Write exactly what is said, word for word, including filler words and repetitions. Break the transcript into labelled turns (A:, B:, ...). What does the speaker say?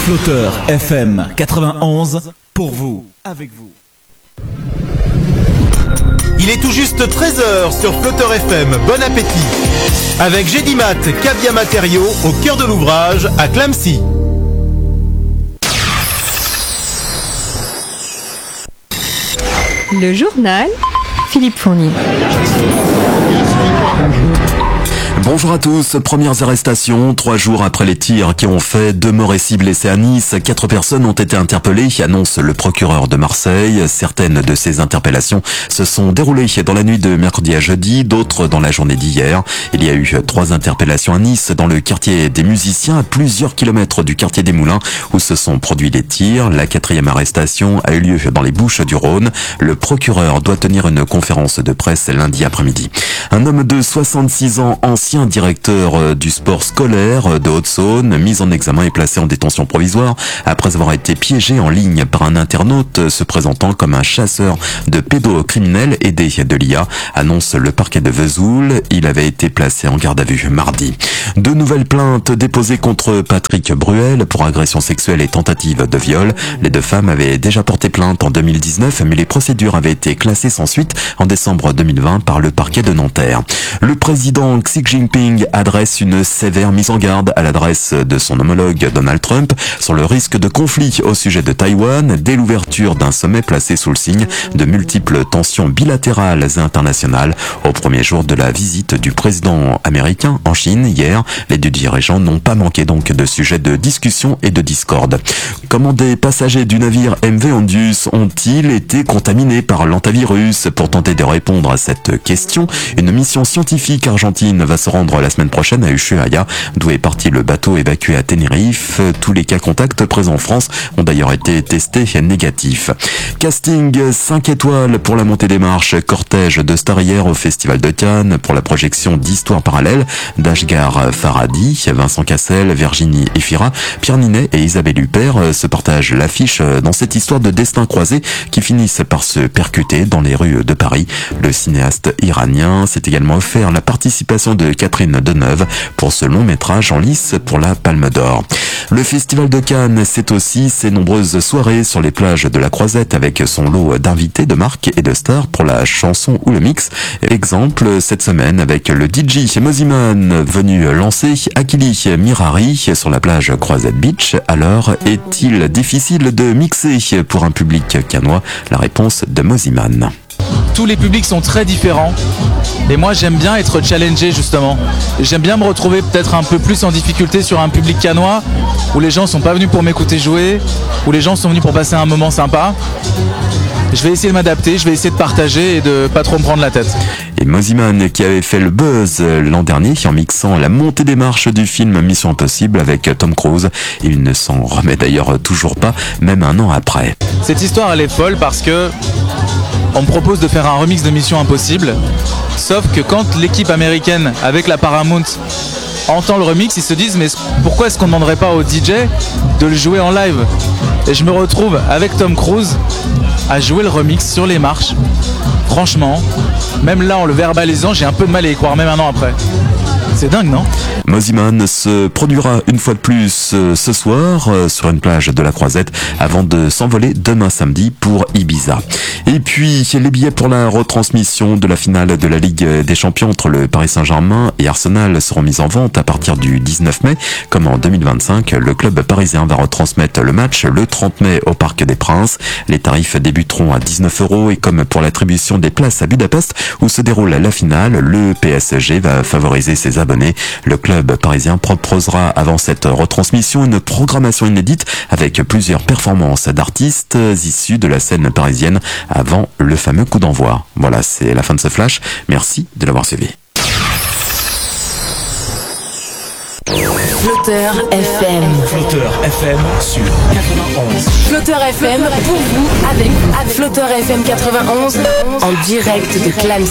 A: Flotteur F M quatre-vingt-onze, pour vous, avec vous.
B: Il est tout juste treize heures sur Flotteur F M. Bon appétit. Avec Gédimat, Cavia Matériaux, au cœur de l'ouvrage, à Clamecy.
C: Le journal, Philippe Fournier.
D: Bonjour à tous. Premières arrestations, trois jours après les tirs qui ont fait deux morts et six blessés à Nice. Quatre personnes ont été interpellées, annonce le procureur de Marseille. Certaines de ces interpellations se sont déroulées dans la nuit de mercredi à jeudi, d'autres dans la journée d'hier. Il y a eu trois interpellations à Nice, dans le quartier des Musiciens, à plusieurs kilomètres du quartier des Moulins, où se sont produits les tirs. La quatrième arrestation a eu lieu dans les Bouches-du-Rhône. Le procureur doit tenir une conférence de presse lundi après-midi. Un homme de soixante-six ans, ancien directeur du sport scolaire de Haute-Saône, mis en examen et placé en détention provisoire après avoir été piégé en ligne par un internaute se présentant comme un chasseur de pédocriminels aidé de l'I A, annonce le parquet de Vesoul. Il avait été placé en garde à vue mardi. Deux nouvelles plaintes déposées contre Patrick Bruel pour agression sexuelle et tentative de viol. Les deux femmes avaient déjà porté plainte en deux mille dix-neuf, mais les procédures avaient été classées sans suite en décembre deux mille vingt par le parquet de Nanterre. Le président Xi Jinping adresse une sévère mise en garde à l'adresse de son homologue Donald Trump sur le risque de conflit au sujet de Taïwan dès l'ouverture d'un sommet placé sous le signe de multiples tensions bilatérales et internationales. Au premier jour de la visite du président américain en Chine hier, les deux dirigeants n'ont pas manqué donc de sujets de discussion et de discorde. Comment des passagers du navire M V Ondius ont-ils été contaminés par l'antivirus? Pour tenter de répondre à cette question, une mission scientifique argentine va se rendre la semaine prochaine à Ushuaia, d'où est parti le bateau évacué à Tenerife. Tous les cas contacts présents en France ont d'ailleurs été testés négatifs. Casting cinq étoiles pour la montée des marches, cortège de stars hier au Festival de Cannes pour la projection d'Histoires parallèles d'Ashghar Farhadi, Vincent Cassel, Virginie Efira, Pierre Ninet et Isabelle Huppert se partagent l'affiche dans cette histoire de destin croisé qui finissent par se percuter dans les rues de Paris. Le cinéaste iranien s'est également offert la participation de Catherine Deneuve pour ce long métrage en lice pour la Palme d'Or. Le Festival de Cannes, c'est aussi ses nombreuses soirées sur les plages de la Croisette avec son lot d'invités, de marques et de stars pour la chanson ou le mix. Exemple cette semaine avec le D J Moziman venu lancer Akili Mirari sur la plage Croisette Beach. Alors, est-il difficile de mixer pour un public cannois? La réponse de Moziman.
E: Tous les publics sont très différents et moi j'aime bien être challengé justement. J'aime bien me retrouver peut-être un peu plus en difficulté sur un public cannois où les gens sont pas venus pour m'écouter jouer, où les gens sont venus pour passer un moment sympa. Je vais essayer de m'adapter, je vais essayer de partager et de pas trop me prendre la tête.
D: Et Moziman qui avait fait le buzz l'an dernier en mixant la montée des marches du film Mission Impossible avec Tom Cruise. Il ne s'en remet d'ailleurs toujours pas, même un an après.
E: Cette histoire elle est folle parce que on me propose de faire un remix de Mission Impossible, sauf que quand l'équipe américaine avec la Paramount entend le remix, ils se disent mais pourquoi est-ce qu'on ne demanderait pas au D J de le jouer en live? Et je me retrouve avec Tom Cruise à jouer le remix sur les marches. Franchement, même là en le verbalisant, j'ai un peu de mal à y croire, même un an après. C'est dingue, non?
D: Moziman se produira une fois de plus euh, ce soir euh, sur une plage de la Croisette avant de s'envoler demain samedi pour Ibiza. Et puis les billets pour la retransmission de la finale de la Ligue des Champions entre le Paris Saint-Germain et Arsenal seront mis en vente à partir du dix-neuf mai. Comme en deux mille vingt-cinq, le club parisien va retransmettre le match le trente mai au Parc des Princes. Les tarifs débuteront à dix-neuf euros et comme pour l'attribution des places à Budapest où se déroule la finale, le P S G va favoriser ses abonnés. Le club parisien proposera avant cette retransmission une programmation inédite avec plusieurs performances d'artistes issus de la scène parisienne avant le fameux coup d'envoi. Voilà, c'est la fin de ce flash. Merci de l'avoir suivi.
F: Flotteur F M.
A: Flotteur F M sur quatre-vingt-onze.
F: Flotteur F M pour vous, avec vous. Flotteur F M quatre-vingt-onze en direct de Clamecy.